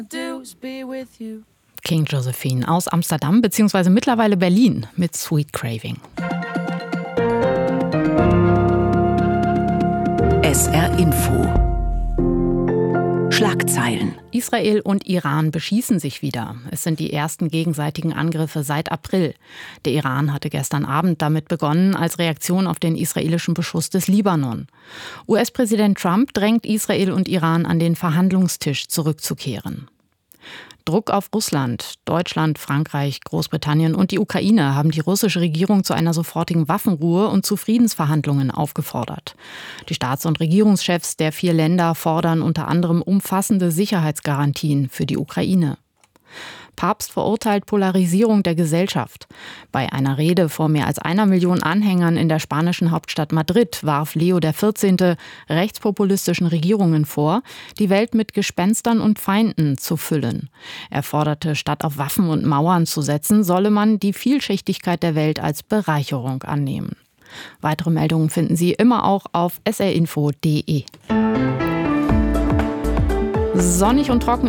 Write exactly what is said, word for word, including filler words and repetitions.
King Josephine aus Amsterdam bzw. mittlerweile Berlin mit Sweet Craving. S R Info. Schlagzeilen. Israel und Iran beschießen sich wieder. Es sind die ersten gegenseitigen Angriffe seit April. Der Iran hatte gestern Abend damit begonnen, als Reaktion auf den israelischen Beschuss des Libanon. U S-Präsident Trump drängt Israel und Iran an den Verhandlungstisch zurückzukehren. Druck auf Russland. Deutschland, Frankreich, Großbritannien und die Ukraine haben die russische Regierung zu einer sofortigen Waffenruhe und zu Friedensverhandlungen aufgefordert. Die Staats- und Regierungschefs der vier Länder fordern unter anderem umfassende Sicherheitsgarantien für die Ukraine. Papst verurteilt Polarisierung der Gesellschaft. Bei einer Rede vor mehr als einer Million Anhängern in der spanischen Hauptstadt Madrid warf Leo der vierzehnte. rechtspopulistischen Regierungen vor, die Welt mit Gespenstern und Feinden zu füllen. Er forderte, statt auf Waffen und Mauern zu setzen, solle man die Vielschichtigkeit der Welt als Bereicherung annehmen. Weitere Meldungen finden Sie immer auch auf s r info punkt d e. Sonnig und trocken